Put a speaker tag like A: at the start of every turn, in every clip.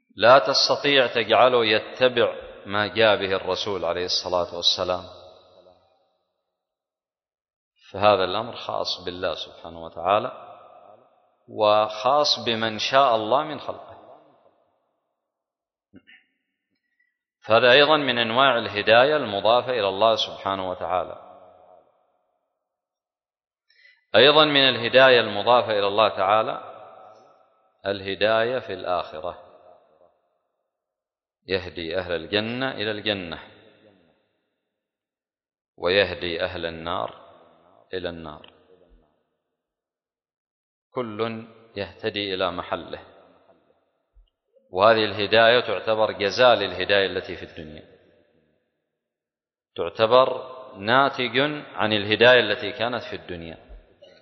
A: لا تستطيع تجعله يتبع ما جاء به الرسول عليه الصلاة والسلام، فهذا الأمر خاص بالله سبحانه وتعالى وخاص بمن شاء الله من خلقه. فهذا أيضا من أنواع الهداية المضافة إلى الله سبحانه وتعالى. أيضا من الهداية المضافة إلى الله تعالى الهداية في الآخرة، يهدي أهل الجنة إلى الجنة ويهدي أهل النار إلى النار، كل يهتدي إلى محله، وهذه الهداية تعتبر جزاء للهداية التي في الدنيا، تعتبر ناتج عن الهداية التي كانت في الدنيا.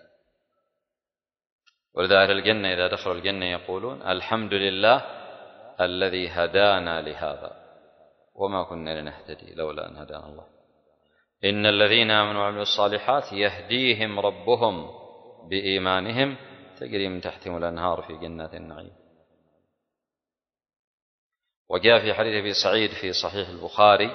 A: ولذا أهل الجنة إذا دخلوا الجنة يقولون الحمد لله الذي هدانا لهذا وما كنا لنهتدي لولا أن هدانا الله، إن الذين آمنوا وعملوا الصالحات يهديهم ربهم بإيمانهم تجري من تحتهم الأنهار في جنات النعيم. وجاء في حديث أبي سعيد في صحيح البخاري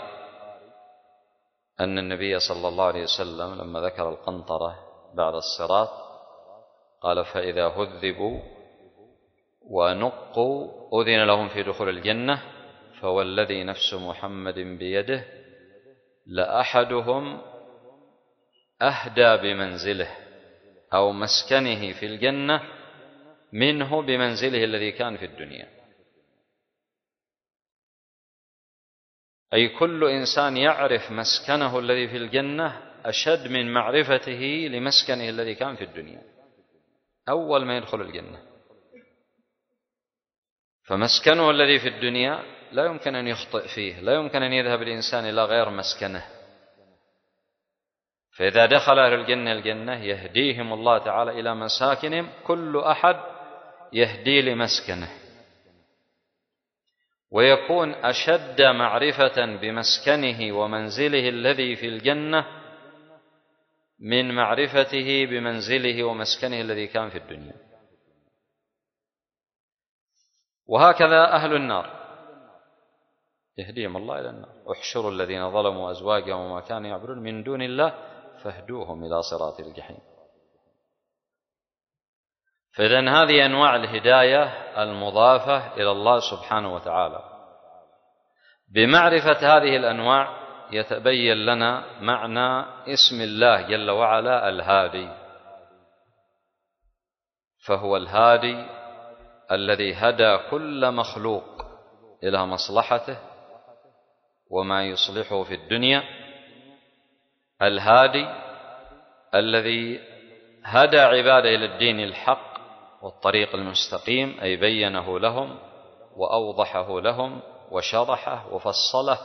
A: أن النبي صلى الله عليه وسلم لما ذكر القنطرة بعد الصراط قال فإذا هذبوا ونقوا أذن لهم في دخول الجنة، فوالذي نفس محمد بيده لأحدهم أهدى بمنزله أو مسكنه في الجنة منه بمنزله الذي كان في الدنيا. أي كل إنسان يعرف مسكنه الذي في الجنة أشد من معرفته لمسكنه الذي كان في الدنيا أول ما يدخل الجنة. فمسكنه الذي في الدنيا لا يمكن أن يخطئ فيه، لا يمكن أن يذهب الإنسان إلى غير مسكنه. فإذا دخل أهل الجنة الجنة يهديهم الله تعالى إلى مساكنهم، كل أحد يهدي لمسكنه، ويكون أشد معرفة بمسكنه ومنزله الذي في الجنة من معرفته بمنزله ومسكنه الذي كان في الدنيا. وهكذا أهل النار يهديهم الله إلى النار، احشروا الذين ظلموا أزواجهم وما كانوا يعبدون من دون الله فاهدوهم إلى صراط الجحيم. فإذن هذه أنواع الهداية المضافة إلى الله سبحانه وتعالى. بمعرفة هذه الأنواع يتبين لنا معنى اسم الله جل وعلا الهادي، فهو الهادي الذي هدى كل مخلوق إلى مصلحته وما يصلحه في الدنيا، الهادي الذي هدى عباده إلى الدين الحق والطريق المستقيم، أي بينه لهم وأوضحه لهم وشرحه وفصله.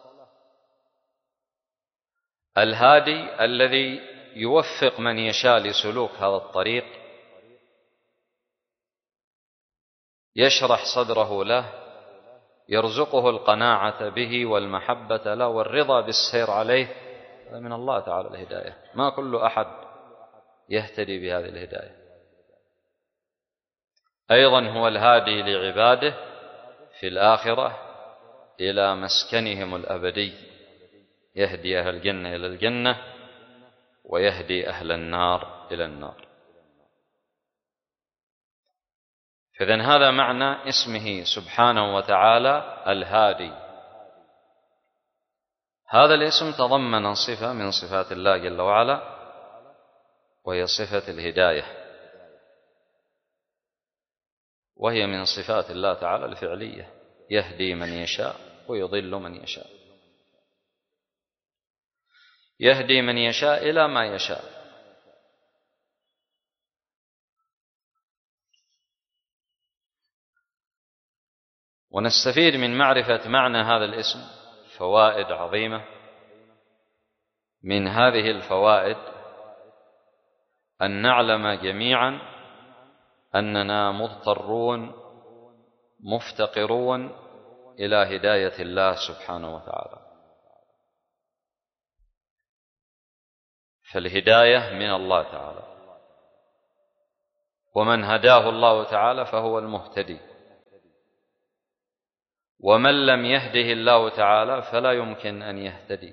A: الهادي الذي يوفق من يشاء لسلوك هذا الطريق، يشرح صدره له، يرزقه القناعة به والمحبة له والرضا بالسير عليه. هذا من الله تعالى الهداية، ما كل أحد يهتدي بهذه الهداية. أيضا هو الهادي لعباده في الآخرة إلى مسكنهم الأبدي، يهدي أهل الجنة إلى الجنة ويهدي أهل النار إلى النار. فإذن هذا معنى اسمه سبحانه وتعالى الهادي. هذا الاسم تضمن صفة من صفات الله جل وعلا، وهي صفة الهداية، وهي من صفات الله تعالى الفعلية، يهدي من يشاء ويضل من يشاء، يهدي من يشاء إلى ما يشاء. ونستفيد من معرفة معنى هذا الاسم فوائد عظيمة. من هذه الفوائد أن نعلم جميعا أننا مضطرون مفتقرون إلى هداية الله سبحانه وتعالى، فالهداية من الله تعالى، ومن هداه الله تعالى فهو المهتدي. ومن لم يهده الله تعالى فلا يمكن أن يهتدي.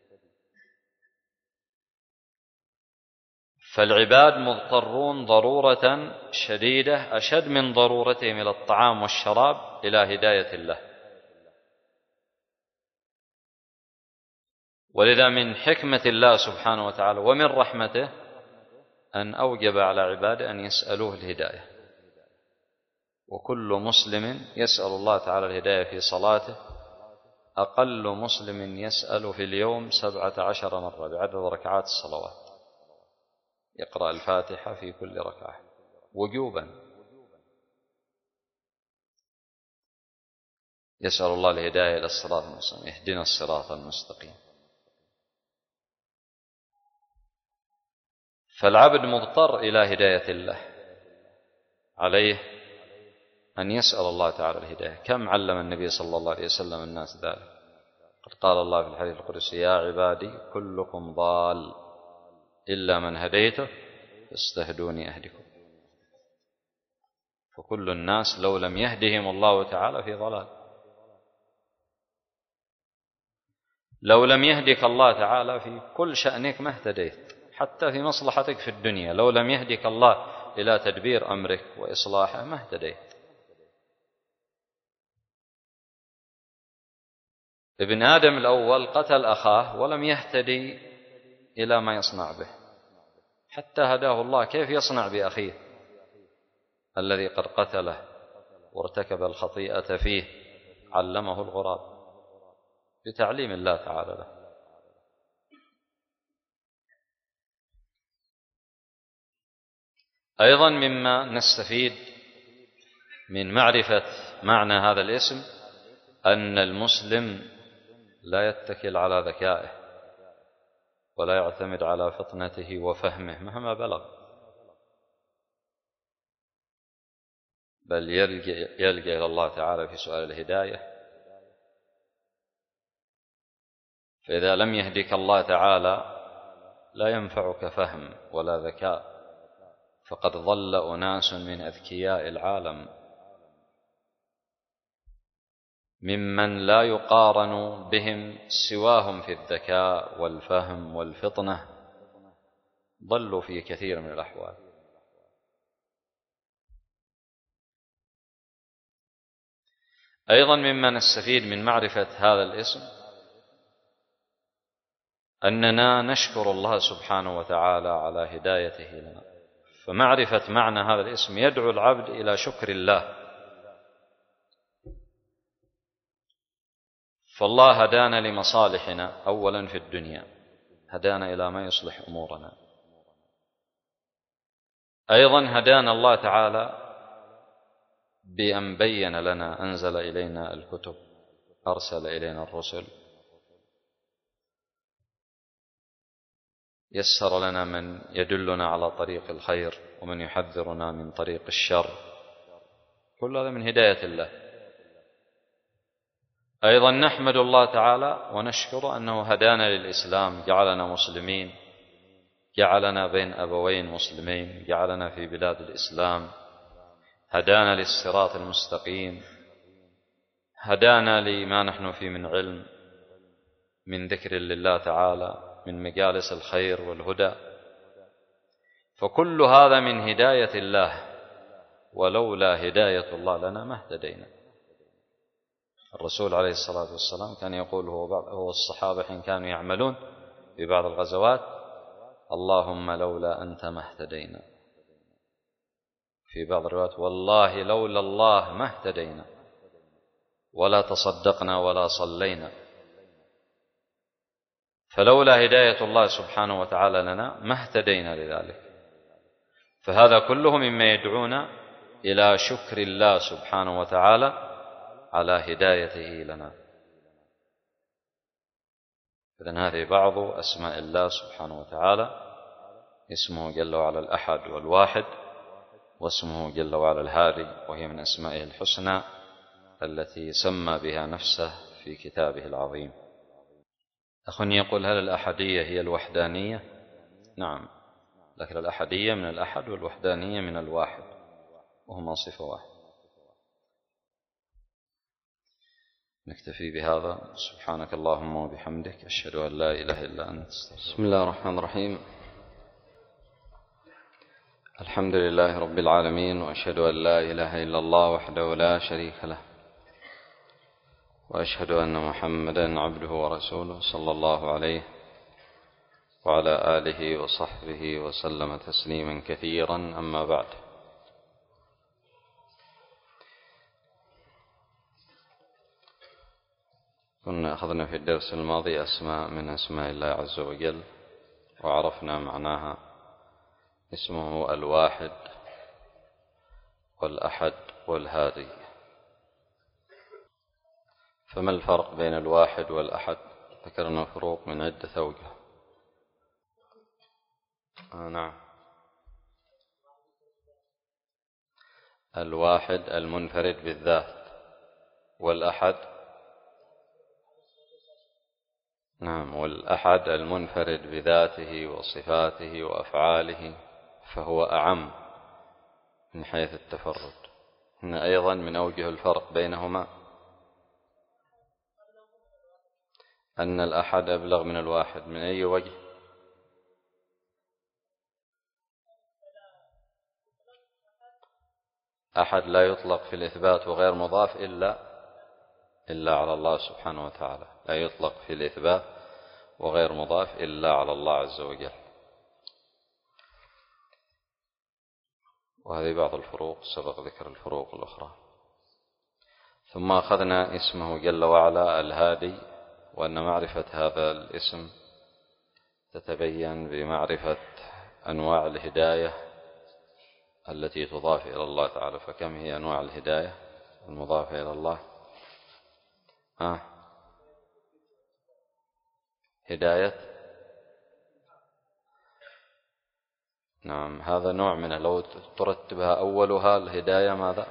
A: فالعباد مضطرون ضرورة شديدة أشد من ضرورتهم إلى الطعام والشراب إلى هداية الله. ولذا من حكمة الله سبحانه وتعالى ومن رحمته أن أوجب على عباده أن يسألوه الهداية. وكل مسلم يسأل الله تعالى الهداية في صلاته، أقل مسلم يسأل في اليوم 17 مرة بعدد ركعات الصلوات، يقرأ الفاتحة في كل ركعة وجوبا، يسأل الله الهداية إلى الصراط المستقيم، اهدنا الصراط المستقيم. فالعبد مضطر إلى هداية الله، عليه أن يسأل الله تعالى الهداية. كم علم النبي صلى الله عليه وسلم الناس ذلك؟ قد قال الله في الحديث القدسي: يا عبادي كلكم ضال إلا من هديته فاستهدوني أهدكم. فكل الناس لو لم يهدهم الله تعالى في ضلال. لو لم يهدك الله تعالى في كل شأنك ما اهتديت، حتى في مصلحتك في الدنيا لو لم يهدك الله إلى تدبير أمرك وإصلاحه ما اهتديت. ابن آدم الأول قتل أخاه ولم يهتدي إلى ما يصنع به، حتى هداه الله كيف يصنع بأخيه الذي قد قتله وارتكب الخطيئة فيه، علمه الغراب بتعليم الله تعالى له. أيضا مما نستفيد من معرفة معنى هذا الاسم أن المسلم لا يتكل على ذكائه ولا يعتمد على فطنته وفهمه مهما بلغ، بل يلجأ إلى الله تعالى في سؤال الهداية. فإذا لم يهدك الله تعالى لا ينفعك فهم ولا ذكاء، فقد ضل أناس من أذكياء العالم ممن لا يقارن بهم سواهم في الذكاء والفهم والفطنة، ضلوا في كثير من الأحوال. أيضا مما نستفيد من معرفة هذا الاسم أننا نشكر الله سبحانه وتعالى على هدايته لنا. فمعرفة معنى هذا الاسم يدعو العبد إلى شكر الله. فالله هدانا لمصالحنا أولا في الدنيا، هدانا إلى ما يصلح أمورنا. أيضا هدانا الله تعالى بأن بين لنا، أنزل إلينا الكتب، أرسل إلينا الرسل، يسر لنا من يدلنا على طريق الخير ومن يحذرنا من طريق الشر، كل هذا من هداية الله. أيضا نحمد الله تعالى ونشكر أنه هدانا للإسلام، جعلنا مسلمين، جعلنا بين أبوين مسلمين، جعلنا في بلاد الإسلام، هدانا للصراط المستقيم، هدانا لما نحن فيه من علم، من ذكر لله تعالى، من مجالس الخير والهدى. فكل هذا من هداية الله، ولولا هداية الله لنا ما اهتدينا. الرسول عليه الصلاة والسلام كان يقول هو الصحابة حين كانوا يعملون في بعض الغزوات: اللهم لولا أنت ما اهتدينا. في بعض الروايات: والله لولا الله ما اهتدينا ولا تصدقنا ولا صلينا. فلولا هداية الله سبحانه وتعالى لنا ما اهتدينا لذلك. فهذا كله مما يدعونا إلى شكر الله سبحانه وتعالى على هدايته لنا. إذن هذه بعض أسماء الله سبحانه وتعالى. اسمه جل وعلا الأحد والواحد، واسمه جل وعلا الهادي، وهي من أسمائه الحسنى التي سمى بها نفسه في كتابه العظيم. أخ يقول: هل الأحدية هي الوحدانية؟ نعم، لكن الأحدية من الأحد والوحدانية من الواحد، وهما صفة واحدة. نكتفي بهذا. سبحانك اللهم وبحمدك، أشهد أن لا إله إلا أنت.
B: بسم الله الرحمن الرحيم. الحمد لله رب العالمين، وأشهد أن لا إله إلا الله وحده لا شريك له، وأشهد أن محمدا عبده ورسوله صلى الله عليه وعلى آله وصحبه وسلم تسليما كثيرا. أما بعد، كنا أخذنا في الدرس الماضي أسماء من أسماء الله عز وجل، وعرفنا معناها. اسمه الواحد والأحد والهادي. فما الفرق بين الواحد والأحد؟ ذكرنا فروق من عدة أوجه. نعم، الواحد المنفرد بالذات، والأحد نعم، والأحد المنفرد بذاته وصفاته وأفعاله، فهو أعم من حيث التفرد. هنا أيضا من أوجه الفرق بينهما أن الأحد أبلغ من الواحد. من أي وجه؟ أحد لا يطلق في الإثبات وغير مضاف إلا على الله سبحانه وتعالى، لا يطلق في الإثبات وغير مضاف إلا على الله عز وجل. وهذه بعض الفروق، سبق ذكر الفروق الأخرى. ثم أخذنا اسمه جل وعلا الهادي، وأن معرفة هذا الاسم تتبين بمعرفة أنواع الهداية التي تضاف إلى الله تعالى. فكم هي أنواع الهداية المضافة إلى الله؟ هداية، نعم، هذا نوع منها. لو ترتبها أولها الهداية ماذا؟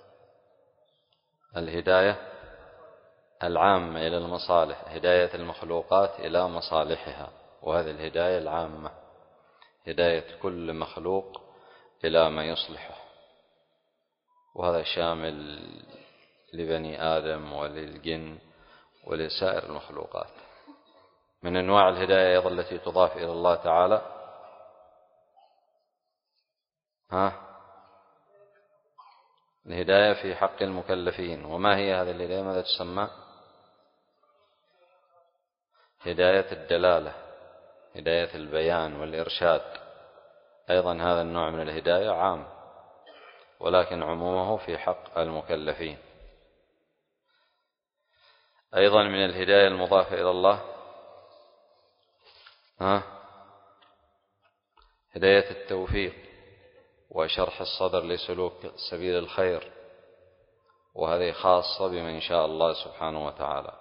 B: الهداية العامة إلى المصالح، هداية المخلوقات إلى مصالحها، وهذه الهداية العامة، هداية كل مخلوق إلى ما يصلحه، وهذا شامل لبني آدم وللجن ولسائر المخلوقات. من أنواع الهداية أيضا التي تضاف إلى الله تعالى الهداية في حق المكلفين. وما هي هذه الهداية؟ ماذا تسمى؟ هداية الدلالة، هداية البيان والإرشاد. أيضا هذا النوع من الهداية عام، ولكن عمومه في حق المكلفين. أيضا من الهداية المضافة إلى الله هداية التوفيق وشرح الصدر لسلوك سبيل الخير، وهذه خاصة بمن شاء الله سبحانه وتعالى.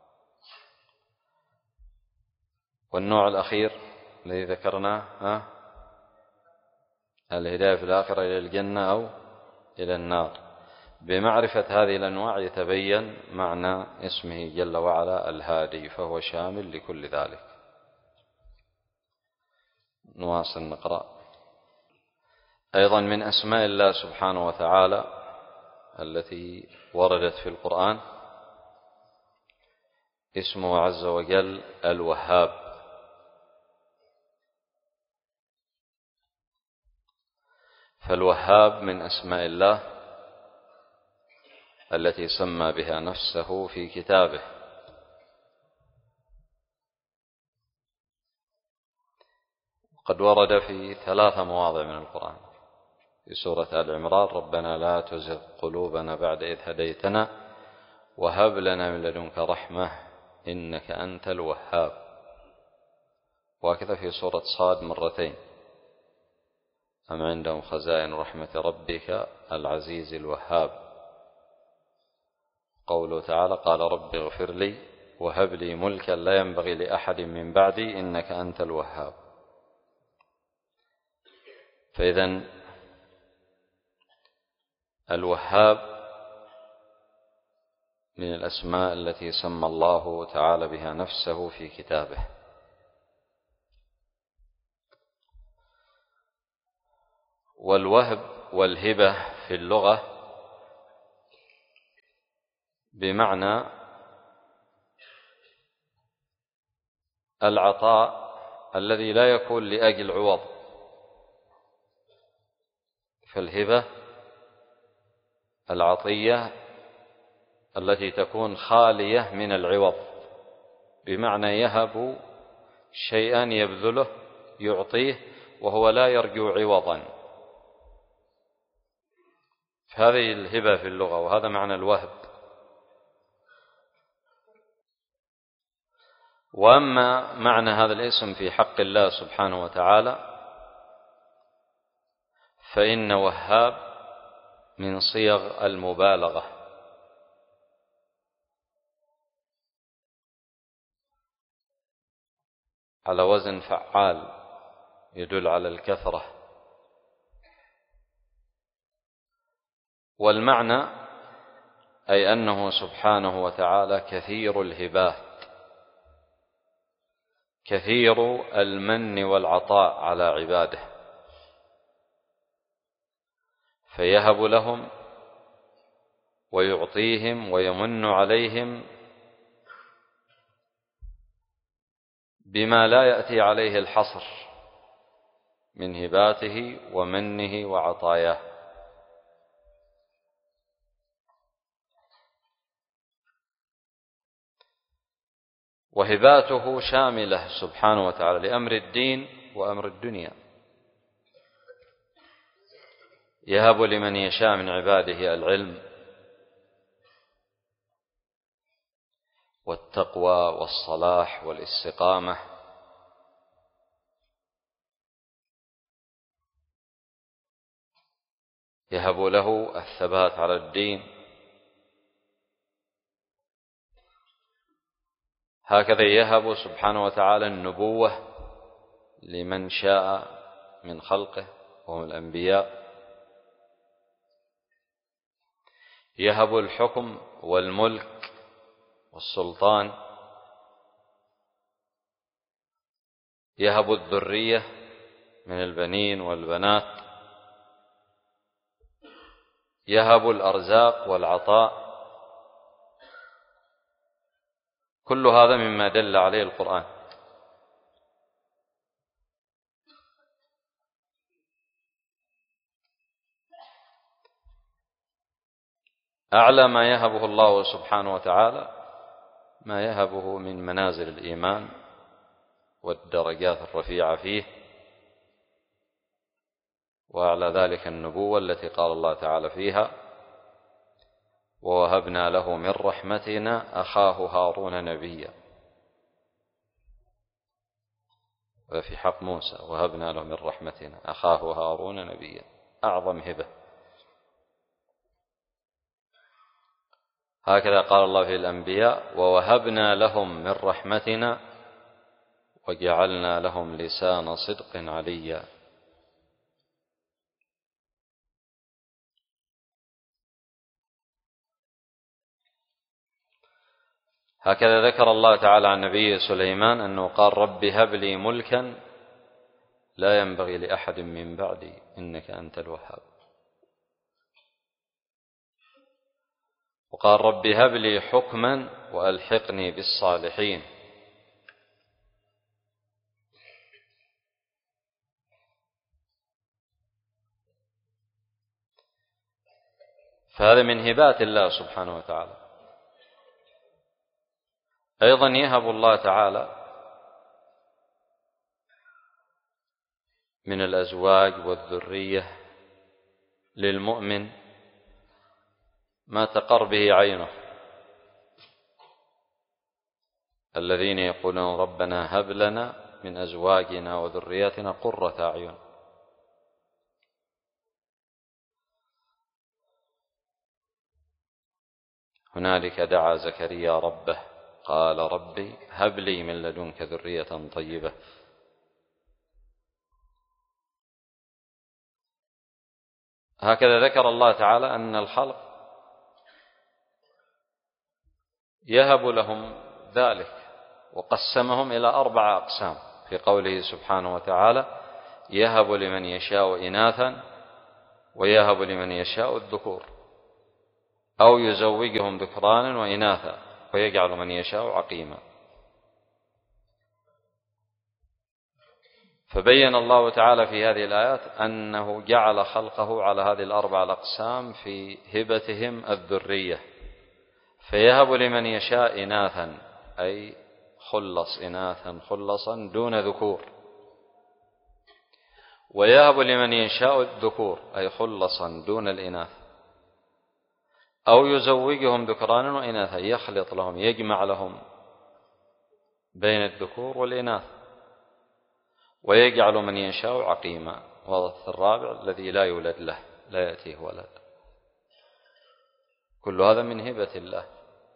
B: والنوع الأخير الذي ذكرناه الهداية في الآخرة إلى الجنة أو إلى النار. بمعرفة هذه الأنواع يتبين معنى اسمه جل وعلا الهادي، فهو شامل لكل ذلك. نواصل نقرأ. أيضا من أسماء الله سبحانه وتعالى التي وردت في القرآن اسمه عز وجل الوهاب. فالوهاب من أسماء الله التي سمى بها نفسه في كتابه. قد ورد في 3 مواضع من القرآن. في سورة آل عمران: ربنا لا تزغ قلوبنا بعد إذ هديتنا وهب لنا من لدنك رحمة إنك أنت الوهاب. وهكذا في سورة صاد 2 مرات: أم عندهم خزائن رحمة ربك العزيز الوهاب. قوله تعالى: قال رب اغفر لي وهب لي ملكا لا ينبغي لأحد من بعدي إنك أنت الوهاب. فإذن الوهاب من الأسماء التي سمى الله تعالى بها نفسه في كتابه. والوهب والهبة في اللغة بمعنى العطاء الذي لا يكون لأجل عوض، فالهبة العطية التي تكون خالية من العوض، بمعنى يهب شيئا يبذله يعطيه وهو لا يرجو عوضا، هذه الهبة في اللغة، وهذا معنى الوهب. وأما معنى هذا الاسم في حق الله سبحانه وتعالى فإن وهاب من صيغ المبالغة، على وزن فعال يدل على الكثرة. والمعنى أي أنه سبحانه وتعالى كثير الهبات، كثير المن والعطاء على عباده، فيهب لهم ويعطيهم ويمن عليهم بما لا يأتي عليه الحصر من هباته ومنه وعطاياه. وهباته شاملة سبحانه وتعالى لأمر الدين وأمر الدنيا، يهب لمن يشاء من عباده العلم والتقوى والصلاح والاستقامة، يهب له الثبات على الدين. هكذا يهب سبحانه وتعالى النبوة لمن شاء من خلقه وهم الأنبياء، يهب الحكم والملك والسلطان، يهب الذرية من البنين والبنات، يهب الأرزاق والعطاء. كل هذا مما دل عليه القرآن. أعلى ما يهبه الله سبحانه وتعالى ما يهبه من منازل الإيمان والدرجات الرفيعة فيه، وأعلى ذلك النبوة التي قال الله تعالى فيها: ووهبنا له من رحمتنا أخاه هارون نبيا. وفي حق موسى: وهبنا له من رحمتنا أخاه هارون نبيا، أعظم هبة. هكذا قال الله في الأنبياء: ووهبنا لهم من رحمتنا وجعلنا لهم لسان صدق عليا. هكذا ذكر الله تعالى عن نبيه سليمان أنه قال: رب هب لي ملكا لا ينبغي لأحد من بعدي إنك أنت الوهاب. وقال: رب هب لي حكما وألحقني بالصالحين. فهذا من هبات الله سبحانه وتعالى. أيضا يهب الله تعالى من الأزواج والذرية للمؤمن ما تقر به عينه، الذين يقولون ربنا هب لنا من أزواجنا وذرياتنا قرة أعين. هنالك دعا زكريا ربه قال ربي هب لي من لدنك ذرية طيبة. هكذا ذكر الله تعالى أن الخلق يهب لهم ذلك، وقسمهم إلى 4 أقسام في قوله سبحانه وتعالى: يهب لمن يشاء إناثا ويهب لمن يشاء الذكور أو يزوجهم ذكرانا وإناثا ويجعل من يشاء عقيما. فبين الله تعالى في هذه الآيات أنه جعل خلقه على هذه الأربع الأقسام في هبتهم الذرية، فيهب لمن يشاء إناثا أي خلص إناثا خلصا دون ذكور، ويهب لمن يشاء الذكور أي خلصا دون الإناث، أو يزوجهم ذكرانا وإناثا يخلط لهم يجمع لهم بين الذكور والإناث، ويجعل من يشاء عقيما. والث الرابع الذي لا يولد له لا يأتيه ولد. كل هذا من هبة الله.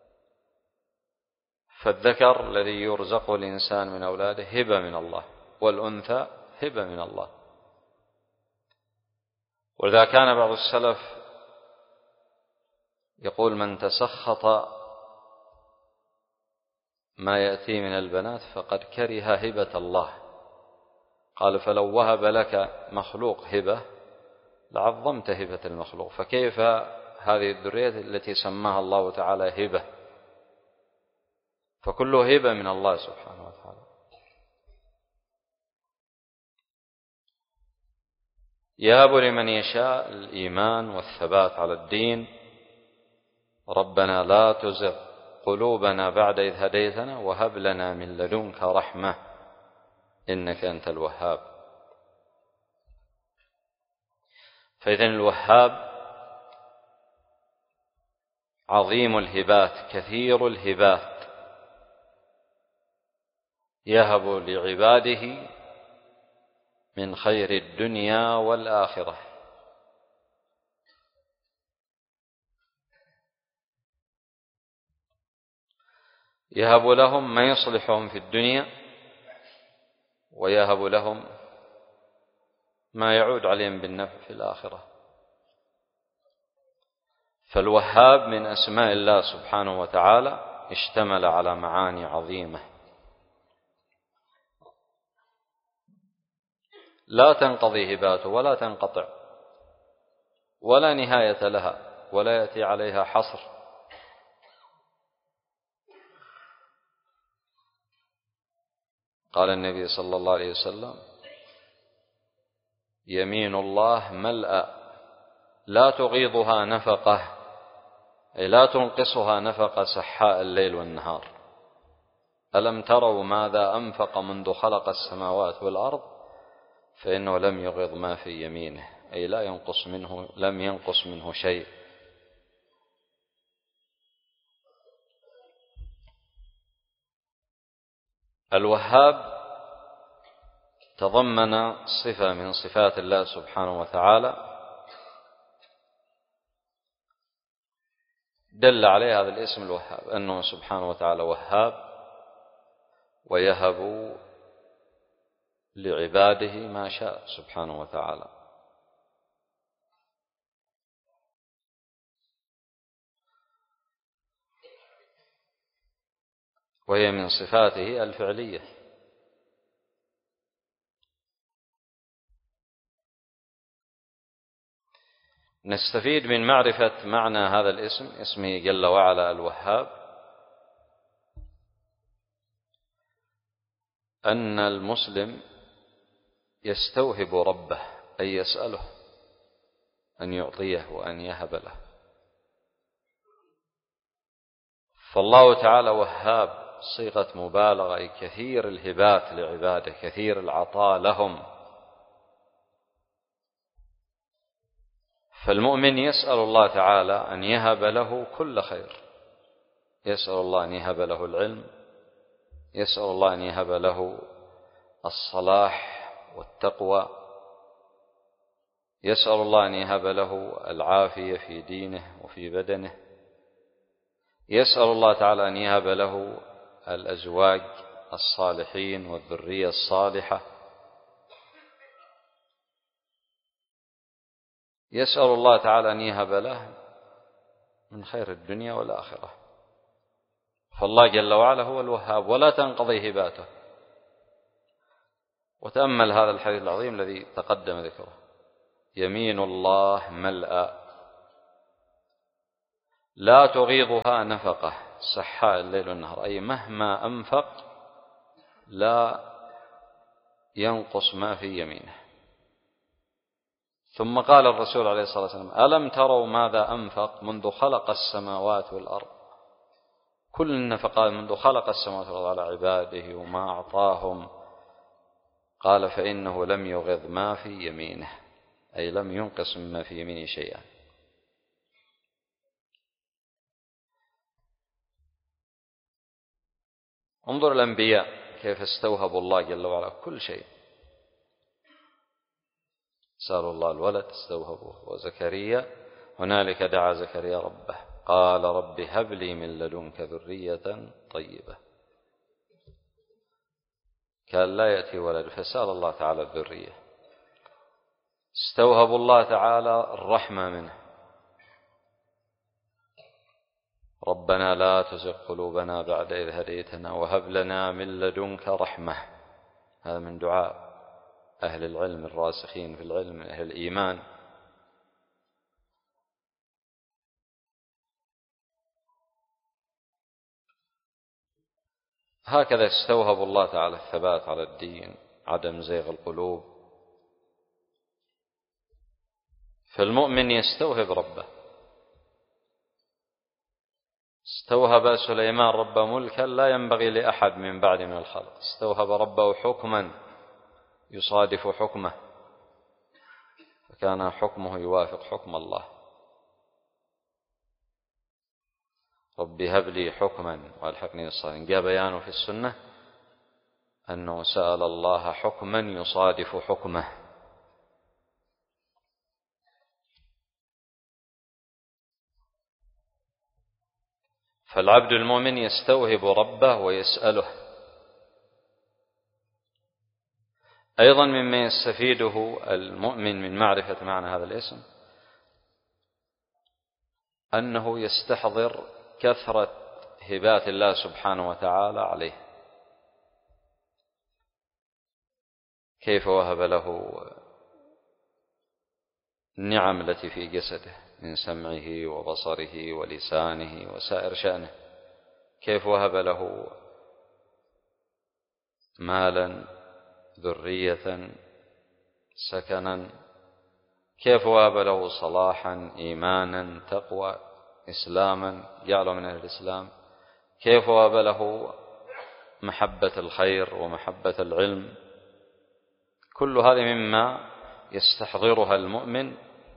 B: فالذكر الذي يرزقه الإنسان من أولاده هبة من الله، والأنثى هبة من الله. ولذا كان بعض السلف يقول من تسخط ما يأتي من البنات فقد كره هبة الله. قال فلو وهب لك مخلوق هبة لعظمت هبة المخلوق، فكيف هذه الذرية التي سماها الله تعالى هبة؟ فكله هبة من الله سبحانه وتعالى. يهب لمن يشاء الإيمان والثبات على الدين. ربنا لا تزغ قلوبنا بعد إذ هديتنا وهب لنا من لدنك رحمة إنك أنت الوهاب. فإذن الوهاب عظيم الهبات كثير الهبات، يهب لعباده من خير الدنيا والآخرة. يهب لهم ما يصلحهم في الدنيا، ويهب لهم ما يعود عليهم بالنفع في الآخرة. فالوهاب من أسماء الله سبحانه وتعالى اشتمل على معاني عظيمة لا تنقضي هباته ولا تنقطع ولا نهاية لها ولا يأتي عليها حصر. قال النبي صلى الله عليه وسلم يمين الله ملأ لا تغيضها نفقة أي لا تنقصها نفقة سحاء الليل والنهار. ألم تروا ماذا أنفق منذ خلق السماوات والأرض فإنه لم يغض ما في يمينه أي لم ينقص منه شيء. الوهاب تضمن صفة من صفات الله سبحانه وتعالى دل عليه هذا الاسم الوهاب، أنه سبحانه وتعالى وهاب ويهب لعباده ما شاء سبحانه وتعالى. وهي من صفاته الفعلية. نستفيد من معرفة معنى هذا الاسم، اسمه جل وعلا الوهاب، أن المسلم يستوهب ربه أي يسأله أن يعطيه وأن يهب له. فالله تعالى وهاب صيغة مبالغة أي كثير الهبات لعباده كثير العطاء لهم. فالمؤمن يسأل الله تعالى أن يهب له كل خير، يسأل الله أن يهب له العلم، يسأل الله أن يهب له الصلاح والتقوى، يسأل الله أن يهب له العافية في دينه وفي بدنه، يسأل الله تعالى أن يهب له الأزواج الصالحين والذرية الصالحة، يسأل الله تعالى أن يهب له من خير الدنيا والآخرة. فالله جل وعلا هو الوهاب ولا تنقضي هباته. وتأمل هذا الحديث العظيم الذي تقدم ذكره، يمين الله ملأ لا تغيضها نفقة سحاء الليل والنهار، أي مهما أنفق لا ينقص ما في يمينه. ثم قال الرسول عليه الصلاة والسلام: ألم تروا ماذا أنفق منذ خلق السماوات والأرض؟ كل النفقات منذ خلق السماوات والأرض على عباده وما أعطاهم. قال: فإنه لم يغض ما في يمينه، أي لم ينقص مما في يمينه شيئا. انظر الأنبياء كيف استوهبوا الله جل وعلا كل شيء. سألوا الله الولد استوهبوه. وزكريا هنالك دعا زكريا ربه قال: رب هب لي من لدنك ذرية طيبة. كان لا يأتي ولد فسأل الله تعالى الذرية. استوهبوا الله تعالى الرحمة منه: ربنا لا تزغ قلوبنا بعد إذ هديتنا وهب لنا من لدنك رحمة. هذا من دعاء أهل العلم الراسخين في العلم، أهل الإيمان. هكذا استوهب الله تعالى الثبات على الدين، عدم زيغ القلوب. فالمؤمن يستوهب ربه. استوهب سليمان رب ملكا لا ينبغي لأحد من بعد من الخلق. استوهب ربه حكما يصادف حكمه، فكان حكمه يوافق حكم الله. رب هب لي حكما والحقني بالصالحين. جاء بيانه في السنة أنه سأل الله حكما يصادف حكمه. فالعبد المؤمن يستوهب ربه ويسأله. أيضا مما يستفيده المؤمن من معرفة معنى هذا الاسم أنه يستحضر كثرة هبات الله سبحانه وتعالى عليه، كيف وهب له النعم التي في جسده من سمعه وبصره ولسانه وسائر شأنه، كيف وهب له مالا، ذرية، سكنا، كيف وهب له صلاحا، إيمانا، تقوى، إسلاما، جعله من أهل الإسلام، كيف وهب له محبة الخير ومحبة العلم. كل هذه مما يستحضرها المؤمن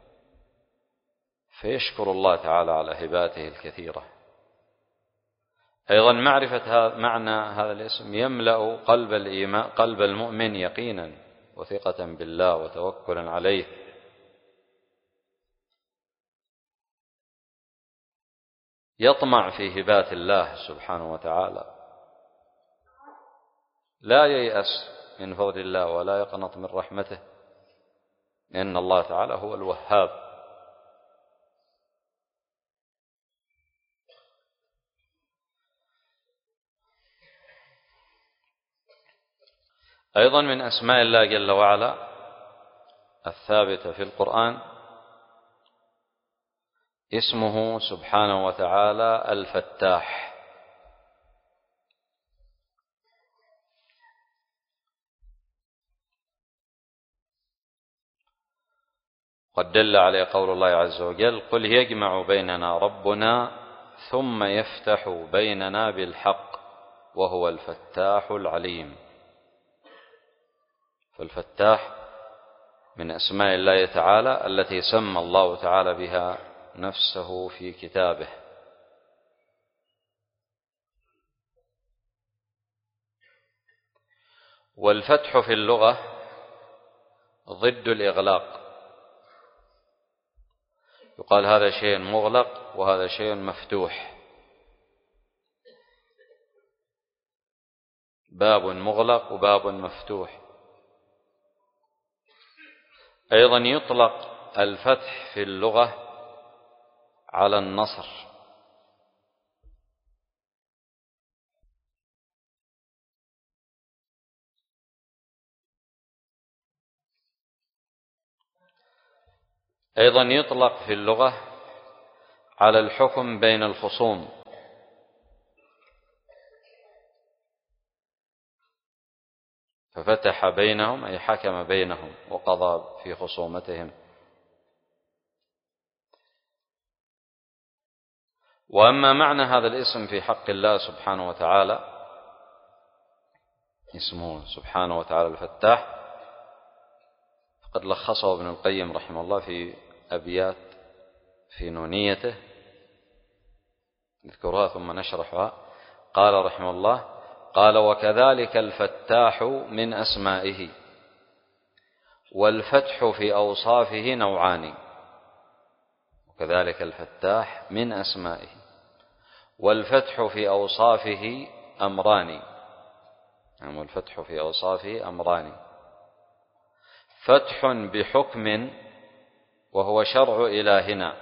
B: فيشكر الله تعالى على هباته الكثيرة. أيضا معرفة معنى هذا الاسم يملأ قلب المؤمن يقينا وثقة بالله وتوكلا عليه. يطمع في هبات الله سبحانه وتعالى، لا ييأس من فضل الله ولا يقنط من رحمته، لأن الله تعالى هو الوهاب. أيضا من أسماء الله جل وعلا الثابتة في القرآن اسمه سبحانه وتعالى الفتاح. قد دل عليه قول الله عز وجل: قل يجمع بيننا ربنا ثم يفتح بيننا بالحق وهو الفتاح العليم. فالفتاح من أسماء الله تعالى التي سمى الله تعالى بها نفسه في كتابه. والفتح في اللغة ضد الإغلاق. يقال هذا شيء مغلق وهذا شيء مفتوح. باب مغلق وباب مفتوح. أيضا يطلق الفتح في اللغة على النصر. أيضا يطلق في اللغة على الحكم بين الخصوم. ففتح بينهم أي حكم بينهم وقضى في خصومتهم. وأما معنى هذا الاسم في حق الله سبحانه وتعالى، اسمه سبحانه وتعالى الفتاح، فقد لخصه ابن القيم رحمه الله في أبيات في نونيته نذكرها ثم نشرحها. قال رحمه الله: قال: وكذلك الفتاح من أسمائه، والفتح في أوصافه نوعان. وكذلك الفتاح من أسمائه، والفتح في أوصافه أمران. والفتح في أوصافه أمران: فتح بحكم وهو شرع إلهنا،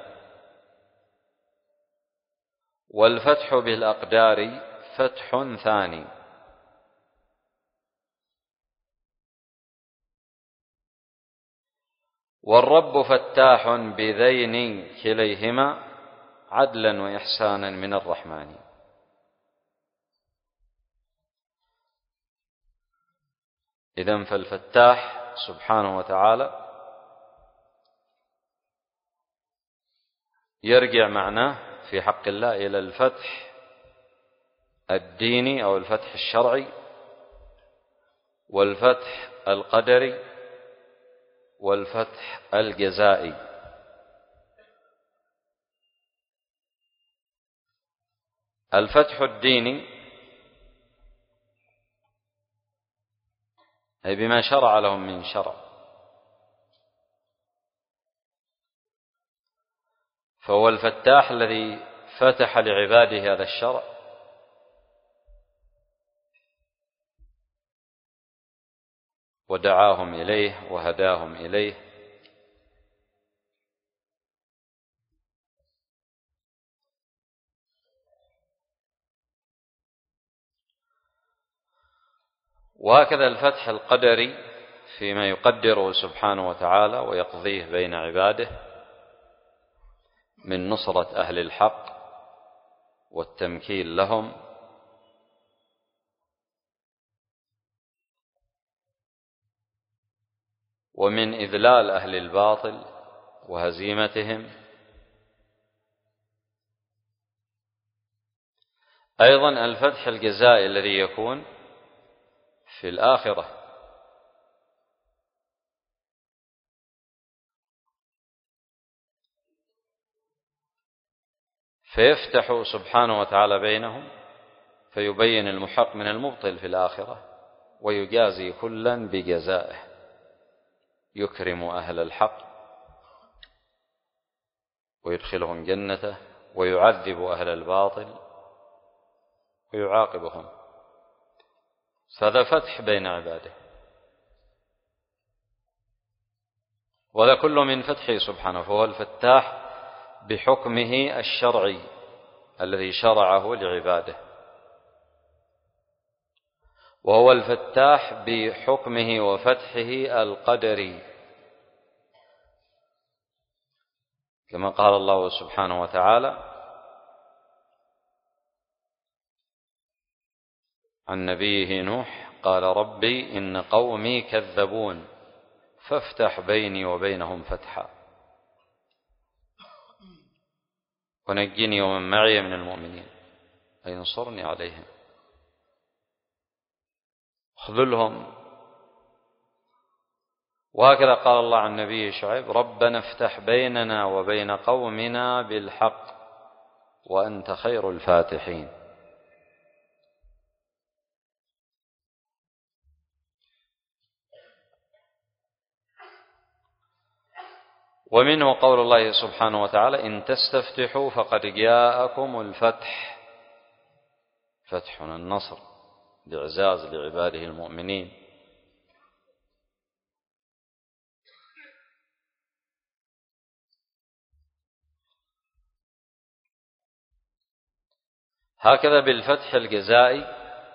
B: والفتح بالأقدار فتح ثاني. والرب فتاح بذين كليهما عدلا وإحسانا من الرحمن. إذن فالفتاح سبحانه وتعالى يرجع معناه في حق الله إلى الفتح الديني أو الفتح الشرعي، والفتح القدري، والفتح الجزائي. الفتح الديني أي بما شرع لهم من شرع، فهو الفتاح الذي فتح لعباده هذا الشرع، ودعاهم إليه وهداهم إليه. وهكذا الفتح القدري فيما يقدره سبحانه وتعالى ويقضيه بين عباده من نصرة أهل الحق والتمكين لهم، ومن إذلال أهل الباطل وهزيمتهم. أيضا الفتح الجزائي الذي يكون في الآخرة، فيفتح سبحانه وتعالى بينهم فيبين المحق من المبطل في الآخرة، ويجازي كلا بجزائه، يكرم أهل الحق ويدخلهم جنته، ويعذب أهل الباطل ويعاقبهم. فهذا فتح بين عباده، وهذا كله من فتحه سبحانه. فهو الفتاح بحكمه الشرعي الذي شرعه لعباده، وهو الفتاح بحكمه وفتحه القدري، كما قال الله سبحانه وتعالى عن نبيه نوح: قال ربي إن قومي كذبون فافتح بيني وبينهم فتحا ونجني ومن معي من المؤمنين أي انصرني عليهم اخذلهم. وهكذا قال الله عن نبيه شعيب: ربنا افتح بيننا وبين قومنا بالحق وأنت خير الفاتحين. ومنه قول الله سبحانه وتعالى: إن تستفتحوا فقد جاءكم الفتح، فتح النصر بإعزاز لعباده المؤمنين. هكذا بالفتح الجزائي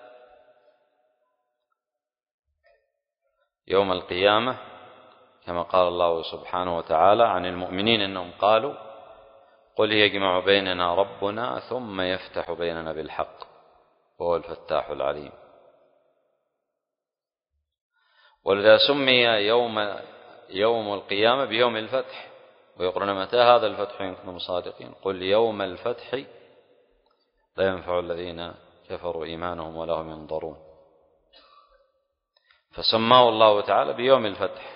B: يوم القيامة، كما قال الله سبحانه وتعالى عن المؤمنين إنهم قالوا: قل يجمع بيننا ربنا ثم يفتح بيننا بالحق وهو الفتاح العليم.
A: ولذا سمي يوم القيامة بيوم الفتح، ويقولون متى هذا الفتح إن كنتم صادقين؟ قل يوم الفتح لا ينفع الذين كفروا إيمانهم ولا هم ينظرون. فسماه الله تعالى بيوم الفتح.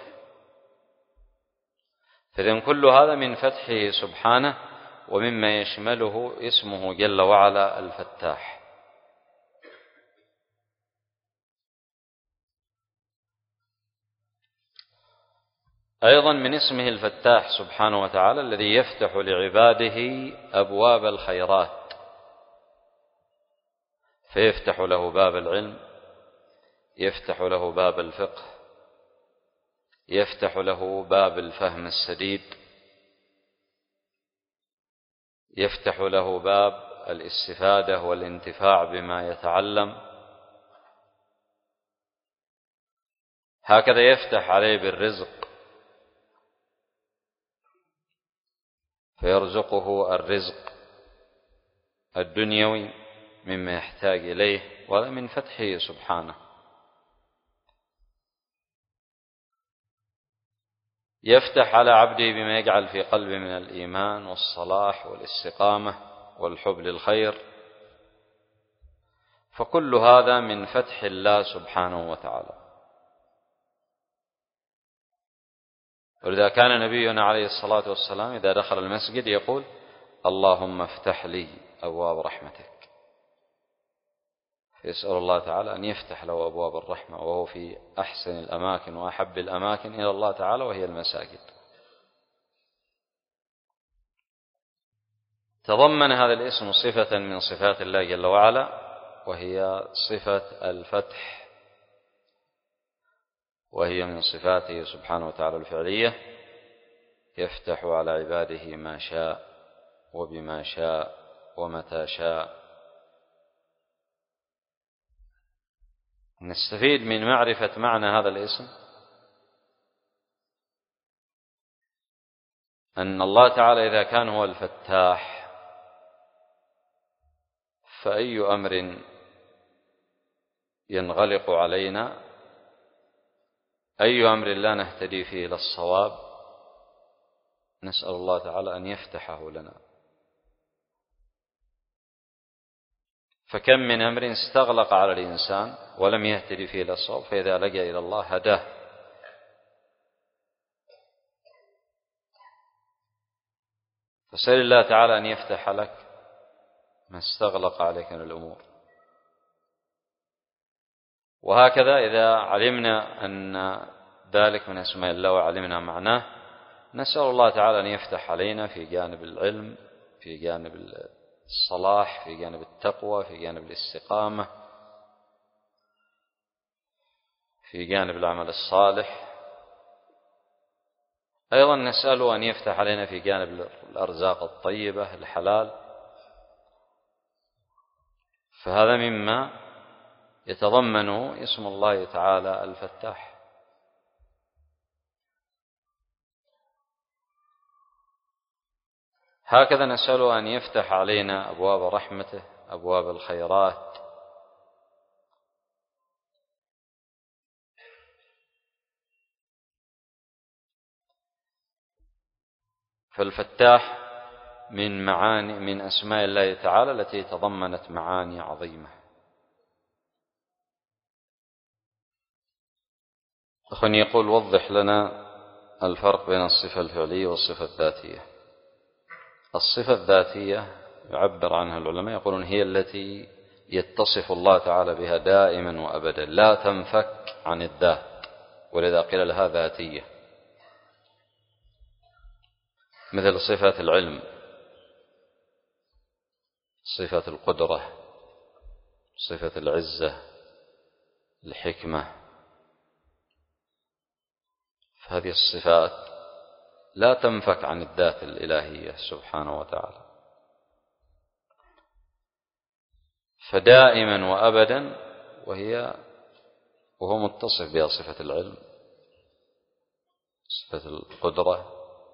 A: فإذن كل هذا من فتحه سبحانه ومما يشمله اسمه جل وعلا الفتاح. أيضا من اسمه الفتاح سبحانه وتعالى الذي يفتح لعباده أبواب الخيرات، فيفتح له باب العلم، يفتح له باب الفقه، يفتح له باب الفهم السديد، يفتح له باب الاستفادة والانتفاع بما يتعلم. هكذا يفتح عليه بالرزق، فيرزقه الرزق الدنيوي مما يحتاج إليه، وهذا من فتحه سبحانه. يفتح على عبده بما يجعل في قلبه من الإيمان والصلاح والاستقامة والحب للخير، فكل هذا من فتح الله سبحانه وتعالى. ولذا كان نبينا عليه الصلاة والسلام إذا دخل المسجد يقول: اللهم افتح لي أبواب رحمتك، يسأل الله تعالى أن يفتح له أبواب الرحمة، وهو في أحسن الأماكن وأحب الأماكن إلى الله تعالى وهي المساجد. تضمن هذا الاسم صفة من صفات الله جل وعلا، وهي صفة الفتح، وهي من صفاته سبحانه وتعالى الفعلية، يفتح على عباده ما شاء وبما شاء ومتى شاء. نستفيد من معرفة معنى هذا الاسم أن الله تعالى إذا كان هو الفتاح، فأي أمر ينغلق علينا، أي أمر لا نهتدي فيه إلى الصواب، نسأل الله تعالى أن يفتحه لنا. فكم من أمر استغلق على الإنسان ولم يهتدي فيه إلى الصواب، فإذا لجأ إلى الله هداه. فسأل الله تعالى أن يفتح لك ما استغلق عليك من الأمور. وهكذا إذا علمنا أن ذلك من أسماء الله وعلمنا معناه، نسأل الله تعالى أن يفتح علينا في جانب العلم، في جانب الصلاح، في جانب التقوى، في جانب الاستقامة، في جانب العمل الصالح. أيضا نسأله أن يفتح علينا في جانب الأرزاق الطيبة الحلال. فهذا مما يتضمنه اسم الله تعالى الفتاح. هكذا نسأله أن يفتح علينا أبواب رحمته، أبواب الخيرات. فالفتاح من أسماء الله تعالى التي تضمنت معاني عظيمة. أخواني يقول: وضح لنا الفرق بين الصفة الفعلية والصفة الذاتية. الصفة الذاتية يعبر عنها العلماء يقولون هي التي يتصف الله تعالى بها دائما وأبدا، لا تنفك عن الذات، ولذا قيل لها ذاتية. مثل صفة العلم، صفة القدرة، صفة العزة، الحكمة. فهذه الصفات لا تنفك عن الذات الإلهية سبحانه وتعالى، فدائما وأبدا وهو متصف بها صفة العلم، صفة القدرة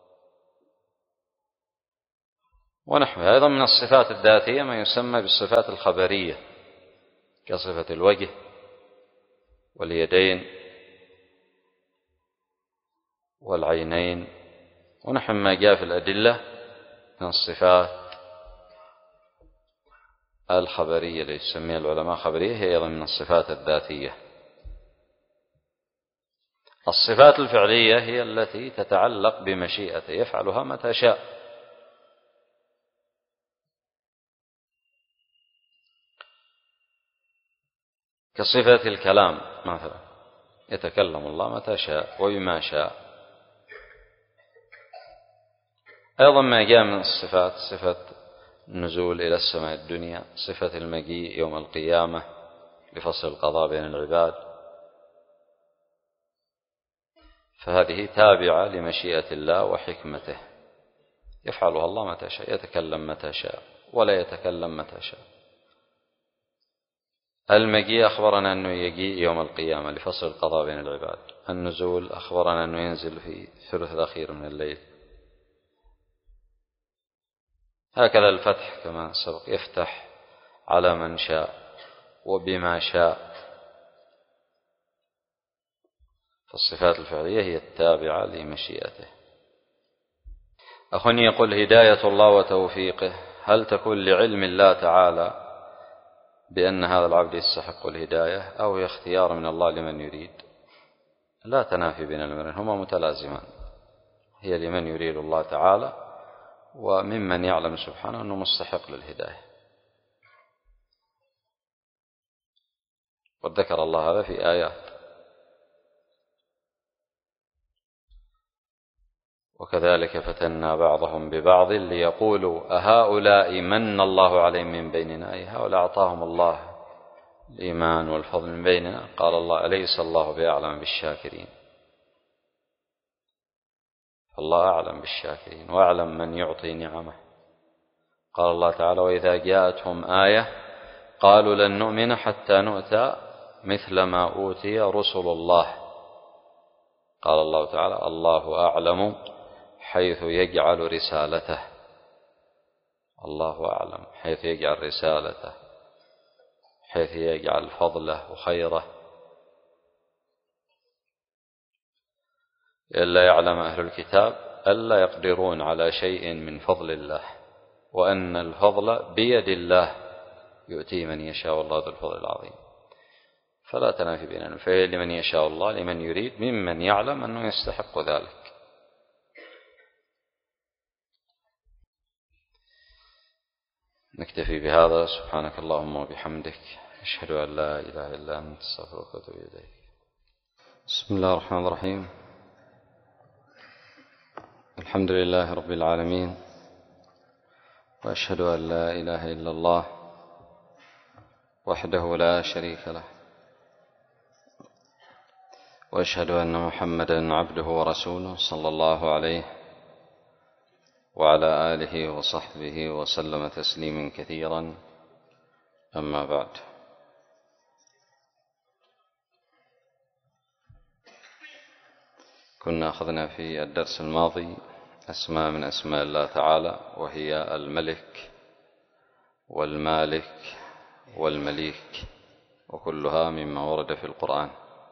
A: ونحوها. أيضا من الصفات الذاتية ما يسمى بالصفات الخبرية، كصفة الوجه واليدين
B: والعينين ونحو ما جاء في الأدلة من الصفات الخبرية اللي يسميها العلماء خبرية، هي أيضا من الصفات الذاتية. الصفات الفعلية هي التي تتعلق بمشيئته، يفعلها متى شاء. كصفة الكلام مثلا، يتكلم الله متى شاء وبما شاء. أيضا ما جاء من الصفات صفة النزول إلى السماء الدنيا، صفة المجيء يوم القيامة لفصل القضاء بين العباد، فهذه تابعة لمشيئة الله وحكمته، يفعلها الله متى شاء، يتكلم متى شاء ولا يتكلم متى شاء. المجيء أخبرنا أنه يجيء يوم القيامة لفصل القضاء بين العباد. النزول أخبرنا أنه ينزل في الثلث الأخير من الليل. هكذا الفتح كما سبق، يفتح على من شاء وبما شاء. فالصفات الفعلية هي التابعة لمشيئته. أخوني يقول: هداية الله وتوفيقه هل تكون لعلم الله تعالى بأن هذا العبد يستحق الهداية، أو هي اختيار من الله لمن يريد؟ لا تنافي بين الأمرين، هما متلازمان. هي لمن يريد الله تعالى، وممن يعلم سبحانه أنه مستحق للهداية. وذكر الله هذا في آيات. وكذلك فتنا بعضهم ببعض ليقولوا أهؤلاء من الله عليهم من بيننا، أي هؤلاء أعطاهم الله الإيمان والفضل من بيننا. قال الله: أليس الله بأعلم بالشاكرين؟ فالله أعلم بالشاكرين وأعلم من يعطي نعمه. قال الله تعالى: وإذا جاءتهم آية قالوا لن نؤمن حتى نؤتى مثل ما أوتي رسل الله. قال الله تعالى: الله أعلم حيث يجعل رسالته. الله أعلم حيث يجعل رسالته، حيث يجعل فضله وخيره. إلا يعلم أهل الكتاب ألا يقدرون على شيء من فضل الله، وأن الفضل بيد الله يؤتي من يشاء والله ذو الفضل العظيم. فلا تنافي بيننا، فهي لمن يشاء الله لمن يريد ممن يعلم أنه يستحق ذلك. نكتفي بهذا. سبحانك اللهم وبحمدك، أشهد أن لا إله إلا أنت، أستغفرك وأتوب إليك. بسم الله الرحمن الرحيم. الحمد لله رب العالمين، وأشهد أن لا إله إلا الله وحده لا شريك له، وأشهد أن محمدا عبده ورسوله صلى الله عليه وعلى آله وصحبه وسلم تسليما كثيرا. أما بعد، كنا أخذنا في الدرس الماضي أسماء من أسماء الله تعالى، وهي الملك والمالك والمليك، وكلها مما ورد في القرآن.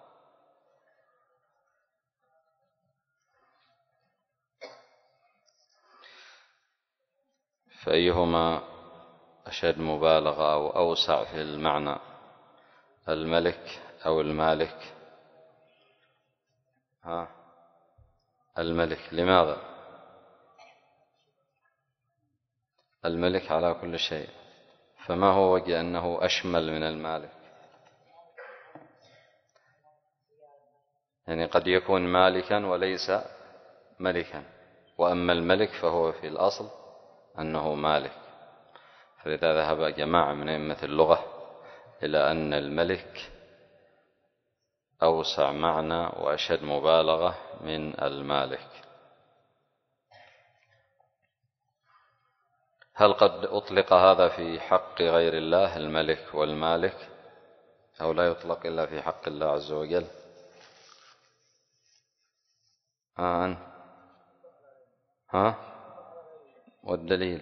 B: فأيهما أشد مبالغة أو أوسع في المعنى، الملك أو المالك؟ الملك. لماذا؟ الملك على كل شيء، فما هو وجه أنه أشمل من المالك؟ يعني قد يكون مالكا وليس ملكا، وأما الملك فهو في الأصل أنه مالك. فلذا ذهب جماعة من أئمة اللغة إلى أن الملك أوسع معنى وأشد مبالغة من المالك. هل قد أطلق هذا في حق غير الله، الملك والمالك، أو لا يطلق إلا في حق الله عز وجل؟ والدليل؟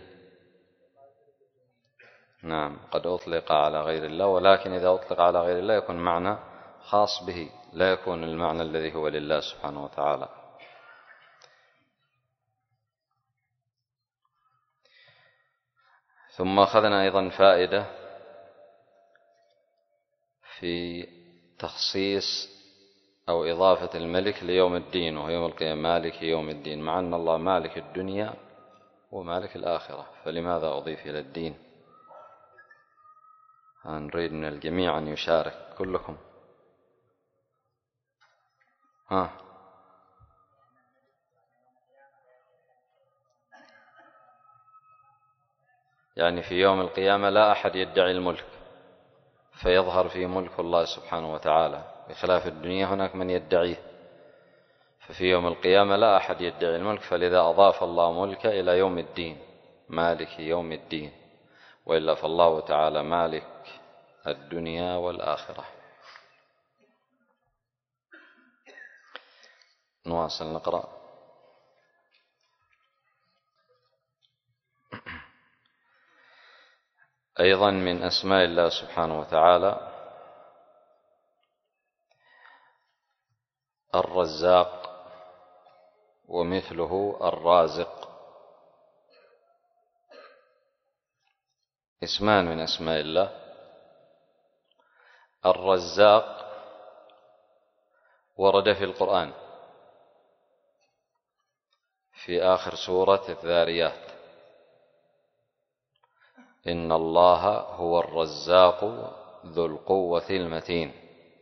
B: نعم، قد أطلق على غير الله، ولكن إذا أطلق على غير الله يكون معنى خاص به، لا يكون المعنى الذي هو لله سبحانه وتعالى. ثم أخذنا أيضا فائدة في تخصيص أو إضافة الملك ليوم الدين، وهو يوم القيامة مالك يوم الدين، مع أن الله مالك الدنيا ومالك الآخرة، فلماذا أضيف إلى الدين؟ نريد من الجميع أن يشارك كلكم. يعني في يوم القيامة لا أحد يدعي الملك فيظهر فيه ملك الله سبحانه وتعالى، بخلاف الدنيا هناك من يدعيه، ففي يوم القيامة لا أحد يدعي الملك، فلذا أضاف الله ملك إلى يوم الدين، مالك يوم الدين، وإلا فالله تعالى مالك الدنيا والآخرة. نواصل نقرأ. أيضا من أسماء الله سبحانه وتعالى الرزاق، ومثله الرازق، اسمان من أسماء الله. الرزاق ورد في القرآن في آخر سورة الذاريات: إن الله هو الرزاق ذو القوة المتين.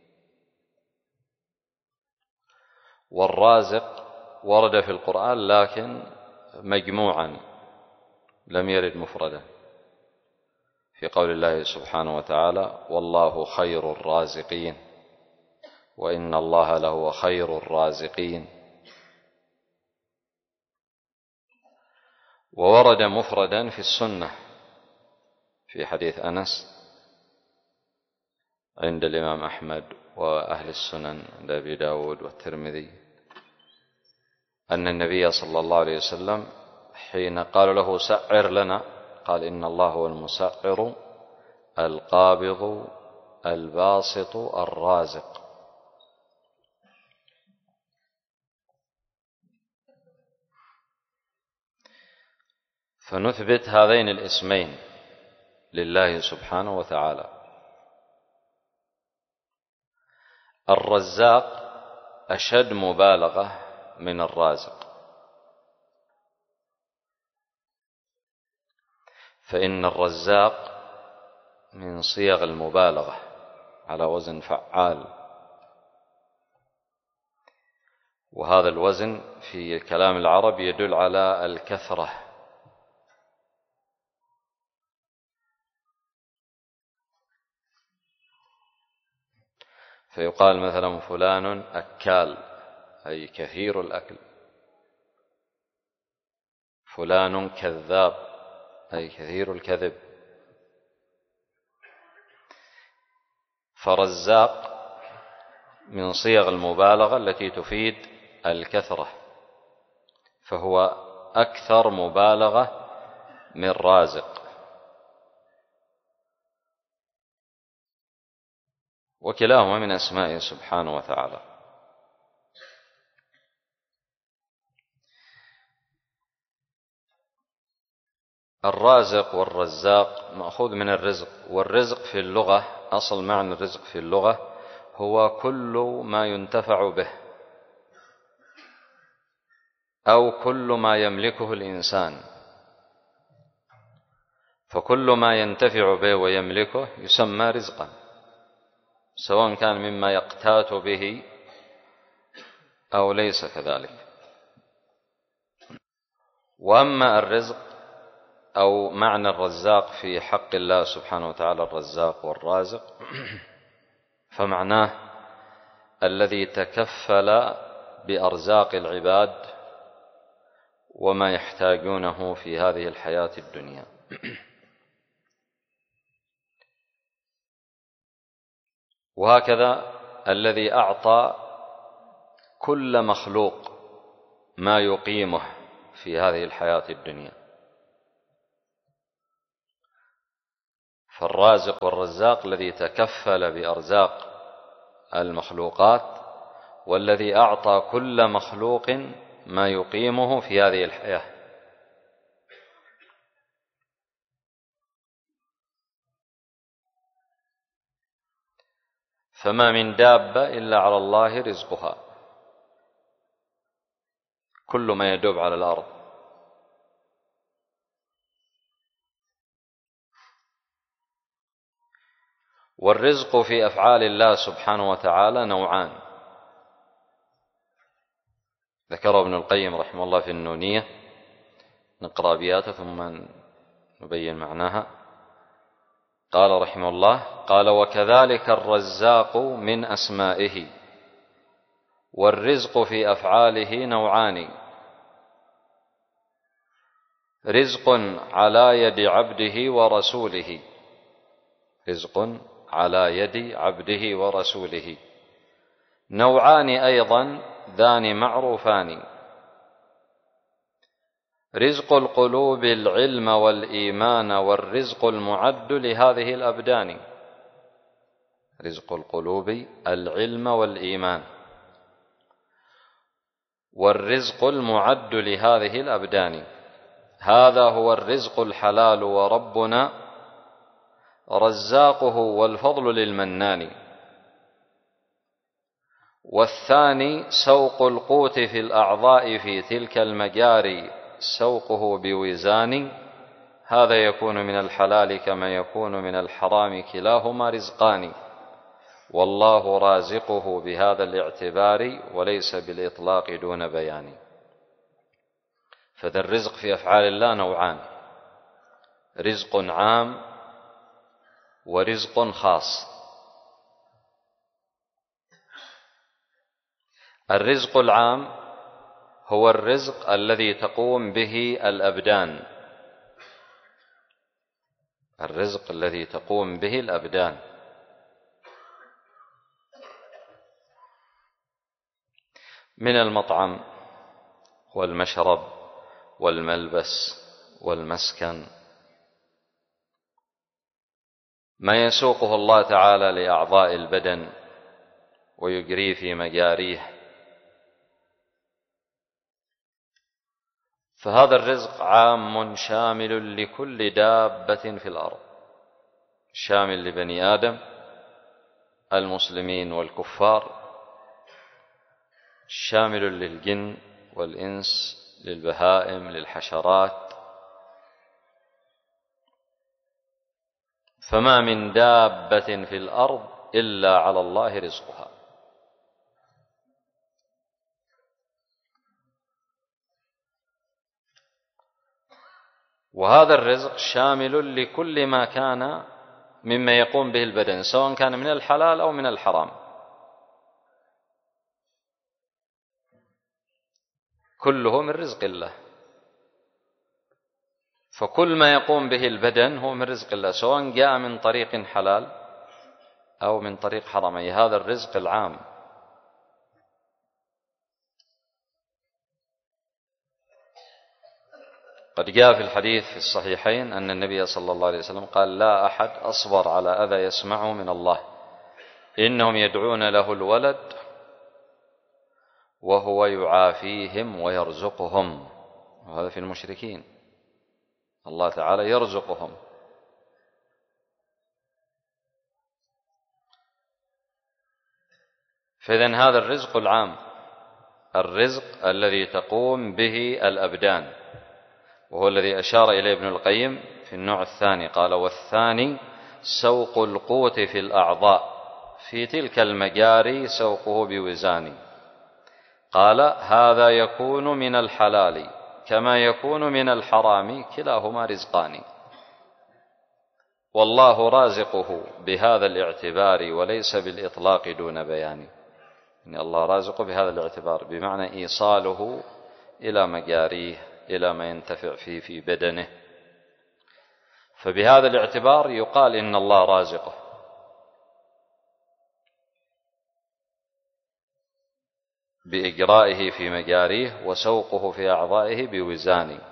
B: والرازق ورد في القرآن لكن مجموعا، لم يرد مفردا، في قول الله سبحانه وتعالى: والله خير الرازقين، وإن الله لهو خير الرازقين. وورد مفردا في السنة في حديث أنس عند الإمام أحمد وأهل السنن عند أبي داود والترمذي، أن النبي صلى الله عليه وسلم حين قال له سعر لنا قال: إن الله هو المسعر القابض الباسط الرازق. فنثبت هذين الاسمين لله سبحانه وتعالى. الرزاق أشد مبالغة من الرازق، فإن الرزاق من صيغ المبالغة على وزن فعال، وهذا الوزن في كلام العرب يدل على الكثرة، فيقال مثلا فلان أكال أي كثير الأكل، فلان كذاب أي كثير الكذب. فرزاق من صيغ المبالغة التي تفيد الكثرة، فهو أكثر مبالغة من رازق، وكلاهما من أسمائه سبحانه وتعالى. الرازق والرزاق مأخوذ من الرزق، والرزق في اللغة أصل معنى الرزق في اللغة هو كل ما ينتفع به أو كل ما يملكه الإنسان، فكل ما ينتفع به ويملكه يسمى رزقا، سواء كان مما يقتات به أو ليس كذلك. وأما الرزق أو معنى الرزاق في حق الله سبحانه وتعالى، الرزاق والرازق، فمعناه الذي تكفل بأرزاق العباد وما يحتاجونه في هذه الحياة الدنيا. وهكذا الذي أعطى كل مخلوق ما يقيمه في هذه الحياة الدنيا. فالرازق والرزاق الذي تكفل بأرزاق المخلوقات، والذي أعطى كل مخلوق ما يقيمه في هذه الحياة.
A: فما من دابة إلا على الله رزقها، كل ما يدب على الأرض. والرزق في أفعال الله سبحانه وتعالى نوعان، ذكره ابن القيم رحمه الله في النونية. نقرأ أبياته ثم نبين معناها. قال رحمه الله: قال: وكذلك الرزاق من أسمائه، والرزق في أفعاله نوعان: رزق على يد عبده ورسوله، رزق على يد عبده ورسوله. نوعان أيضا ذان معروفان: رزق القلوب العلم والإيمان، والرزق المعد لهذه الأبدان. رزق القلوب العلم والإيمان، والرزق المعد لهذه الأبدان. هذا هو الرزق الحلال، وربنا رزاقه، والفضل للمنان. والثاني سوق القوت في الأعضاء في تلك المجاري، سوقه بوزان. هذا يكون من الحلال كما يكون من الحرام، كلاهما رزقان. والله رازقه بهذا الاعتبار، وليس بالإطلاق دون بيان. فذا الرزق في أفعال الله نوعان: رزق عام ورزق خاص. الرزق العام هو الرزق الذي تقوم به الأبدان، الرزق الذي تقوم به الأبدان، من المطعم والمشرب والملبس والمسكن، ما يسوقه الله تعالى لأعضاء البدن ويجري في مجاريه. فهذا الرزق عام شامل لكل دابة في الأرض، شامل لبني آدم المسلمين والكفار، شامل للجن والإنس، للبهائم، للحشرات. فما من دابة في الأرض إلا على الله رزقها. وهذا الرزق شامل لكل ما كان مما يقوم به البدن، سواء كان من الحلال أو من الحرام، كله من رزق الله. فكل ما يقوم به البدن هو من رزق الله، سواء جاء من طريق حلال أو من طريق حرام، أي هذا الرزق العام. قد جاء في الحديث في الصحيحين أن النبي صلى الله عليه وسلم قال: لا أحد أصبر على أذى يسمعه من الله، إنهم يدعون له الولد وهو يعافيهم ويرزقهم. وهذا في المشركين، الله تعالى يرزقهم. فإذن هذا الرزق العام، الرزق الذي تقوم به الأبدان، وهو الذي أشار إليه ابن القيم في النوع الثاني. قال: والثاني سوق القوت في الأعضاء في تلك المجاري، سوقه بوزان. قال: هذا يكون من الحلال كما يكون من الحرام، كلاهما رزقان. والله رازقه بهذا الاعتبار، وليس بالإطلاق دون بيان. يعني الله رازقه بهذا الاعتبار، بمعنى إيصاله إلى مجاريه، إلى ما ينتفع فيه في بدنه. فبهذا الاعتبار يقال إن الله رازقه. بإجرائه في مجاريه وسوقه في أعضائه بوزان.